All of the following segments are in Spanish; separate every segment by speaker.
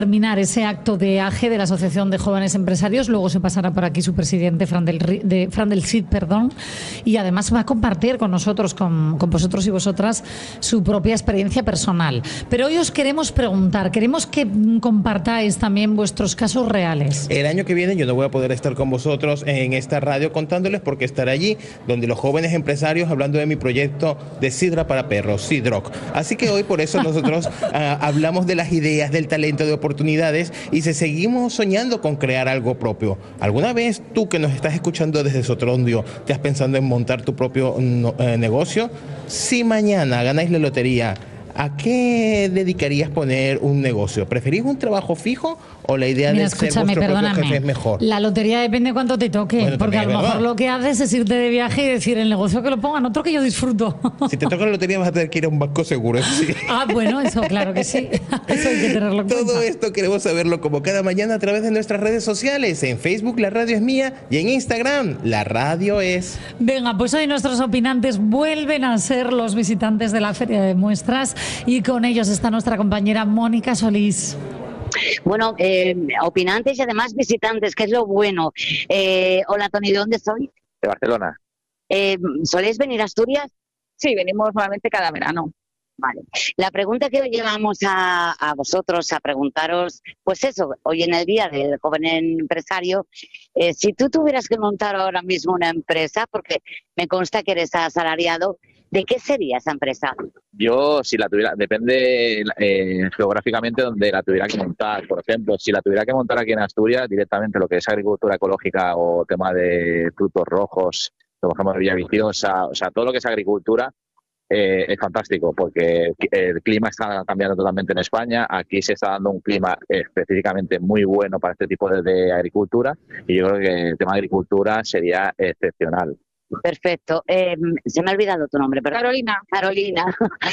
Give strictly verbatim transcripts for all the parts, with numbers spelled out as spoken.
Speaker 1: terminar ese acto de A G E de la Asociación de Jóvenes Empresarios, luego se pasará por aquí su presidente, Fran del, de, Fran del Cid, perdón, y además va a compartir con nosotros, con, con vosotros y vosotras, su propia experiencia personal. Pero hoy os queremos preguntar, queremos que compartáis también vuestros casos reales.
Speaker 2: El año que viene yo no voy a poder estar con vosotros en esta radio contándoles, porque estaré allí donde los jóvenes empresarios hablando de mi proyecto de sidra para perros, Sidrock. Así que hoy por eso nosotros uh, hablamos de las ideas, del talento, de oportunidades, y si seguimos soñando con crear algo propio. ¿Alguna vez tú que nos estás escuchando desde Sotrondio te has pensado en montar tu propio no, eh, negocio? Si mañana ganáis la lotería, ¿a qué dedicarías poner un negocio? ¿Preferís un trabajo fijo o la idea
Speaker 1: Mira,
Speaker 2: de ser vuestro
Speaker 1: perdóname.
Speaker 2: propio jefe es mejor?
Speaker 1: La lotería depende cuánto te toque,
Speaker 2: Bueno,
Speaker 1: porque a lo mejor
Speaker 2: verdad.
Speaker 1: lo que haces es irte de viaje y decir, el negocio que lo pongan otro que yo disfruto.
Speaker 2: Si te toca la lotería vas a tener que ir a un banco seguro, eso sí.
Speaker 1: Ah, bueno, eso claro que sí. Eso hay que tenerlo en
Speaker 2: Todo
Speaker 1: cuenta.
Speaker 2: esto queremos saberlo como cada mañana a través de nuestras redes sociales. En Facebook La Radio es Mía y en Instagram La Radio es...
Speaker 1: Venga, pues hoy nuestros opinantes vuelven a ser los visitantes de la Feria de Muestras y con ellos está nuestra compañera Mónica Solís.
Speaker 3: Bueno, eh, opinantes y además visitantes, que es lo bueno. Eh, hola, Tony, ¿de dónde soy?
Speaker 4: De Barcelona.
Speaker 3: Eh, ¿Soléis venir a Asturias?
Speaker 5: Sí, venimos normalmente cada verano.
Speaker 3: Vale. La pregunta que hoy llevamos a, a vosotros a preguntaros, pues eso, hoy en el Día del Joven Empresario, eh, si tú tuvieras que montar ahora mismo una empresa, porque me consta que eres asalariado, ¿de qué sería esa empresa?
Speaker 4: Yo, si la tuviera, depende eh, geográficamente donde la tuviera que montar. Por ejemplo, si la tuviera que montar aquí en Asturias, directamente lo que es agricultura ecológica o tema de frutos rojos, por ejemplo, Villaviciosa, o sea, todo lo que es agricultura, eh, es fantástico porque el clima está cambiando totalmente en España. Aquí se está dando un clima específicamente muy bueno para este tipo de, de agricultura y yo creo que el tema de agricultura sería excepcional.
Speaker 3: Perfecto. Eh, se me ha olvidado tu nombre, pero
Speaker 5: Carolina.
Speaker 3: Carolina.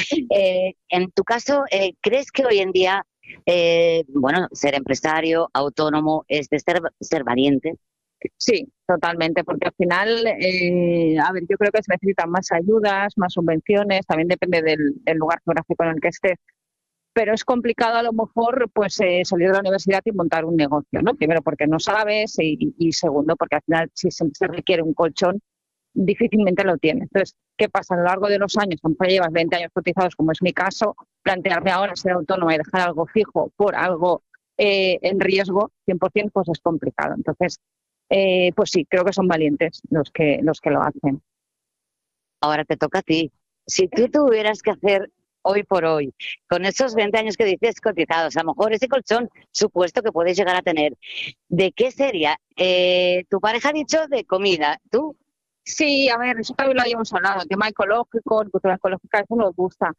Speaker 3: eh, en tu caso, eh, ¿crees que hoy en día, eh, bueno, ser empresario, autónomo, es de ser, ser valiente?
Speaker 5: Sí, totalmente, porque al final, eh, a ver, yo creo que se necesitan más ayudas, más subvenciones, también depende del, del lugar geográfico en el que estés. Pero es complicado a lo mejor pues eh, salir de la universidad y montar un negocio, ¿no? Primero porque no sabes y, y segundo porque al final si se, se requiere un colchón, difícilmente lo tiene. Entonces, ¿qué pasa? A lo largo de los años, cuando llevas veinte años cotizados, como es mi caso, plantearme ahora ser autónoma y dejar algo fijo por algo eh, en riesgo, cien por ciento, pues es complicado. Entonces, eh, pues sí, creo que son valientes los que, los que lo hacen.
Speaker 3: Ahora te toca a ti. Si tú tuvieras que hacer hoy por hoy, con esos veinte años que dices cotizados, a lo mejor ese colchón supuesto que puedes llegar a tener, ¿de qué sería? Eh, tu pareja ha dicho de comida, ¿tú?
Speaker 5: Sí, a ver, eso también lo habíamos hablado, el tema ecológico, la cultura ecológica, eso nos gusta.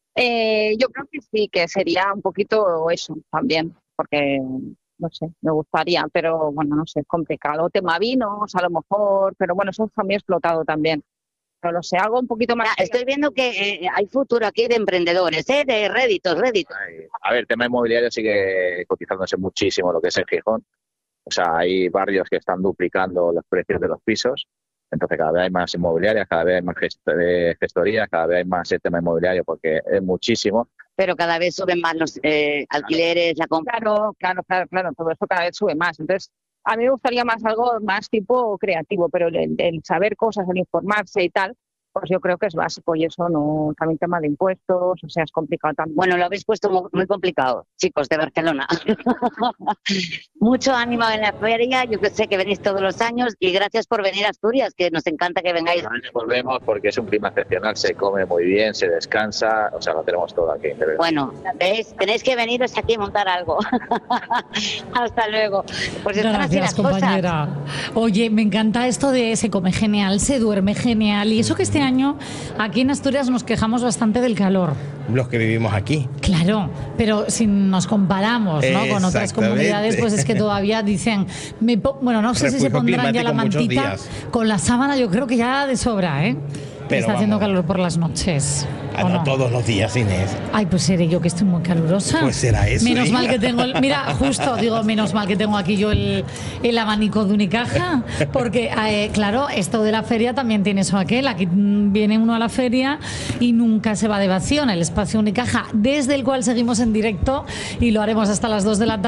Speaker 5: Eh, yo creo que sí, que sería un poquito eso también, porque, no sé, me gustaría, pero bueno, no sé, es complicado. Tema vinos, a lo mejor, pero bueno, eso está muy explotado también. Pero lo sé, algo un poquito más...
Speaker 3: Ya, estoy viendo que eh, hay futuro aquí de emprendedores, ¿eh? De réditos, réditos.
Speaker 4: A ver, el tema inmobiliario sigue cotizándose muchísimo lo que es en Gijón. O sea, hay barrios que están duplicando los precios de los pisos. Entonces cada vez hay más inmobiliarias, cada vez hay más gestorías, cada vez hay más el tema inmobiliario porque es muchísimo.
Speaker 3: Pero cada vez suben más los eh, alquileres, la compra.
Speaker 5: Claro, claro, claro, claro, todo eso cada vez sube más. Entonces, a mí me gustaría más algo más tipo creativo, pero el, el saber cosas, el informarse y tal, pues yo creo que es básico y eso no, también tema de impuestos, o sea, es complicado también.
Speaker 3: Bueno, lo habéis puesto muy, muy complicado, chicos de Barcelona. Mucho ánimo en la feria, yo que sé que venís todos los años y gracias por venir a Asturias, que nos encanta que vengáis.
Speaker 4: Volvemos porque es un clima excepcional, se come muy bien, se descansa, o sea, lo tenemos todo aquí.
Speaker 3: Bueno, ¿veis? Tenéis que veniros aquí a montar algo. Hasta luego. Pues están
Speaker 1: Gracias,
Speaker 3: así las
Speaker 1: compañera.
Speaker 3: cosas.
Speaker 1: Oye, me encanta esto de se come genial, se duerme genial y eso que este año aquí en Asturias nos quejamos bastante del calor.
Speaker 2: Los que vivimos aquí.
Speaker 1: Claro, pero si nos comparamos, ¿no?, con otras comunidades, pues es que todavía dicen, me po- bueno, no sé si se
Speaker 2: Refugio
Speaker 1: pondrán ya la
Speaker 2: climático muchos
Speaker 1: mantita,
Speaker 2: días.
Speaker 1: con la sábana yo creo que ya de sobra, ¿eh?
Speaker 2: Pero
Speaker 1: está haciendo
Speaker 2: vamos.
Speaker 1: calor por las noches.
Speaker 2: Ah,
Speaker 1: ¿o
Speaker 2: no,
Speaker 1: no?
Speaker 2: todos los días, Inés.
Speaker 1: Ay, pues seré yo que estoy muy calurosa.
Speaker 2: Pues será eso,
Speaker 1: Menos
Speaker 2: hija.
Speaker 1: mal que tengo el, mira, justo digo, menos mal que tengo aquí yo el, el abanico de Unicaja, porque eh, claro, esto de la feria también tiene eso aquel. Aquí mm, viene uno a la feria y nunca se va de vacío en el espacio Unicaja, desde el cual seguimos en directo y lo haremos hasta las dos de la tarde.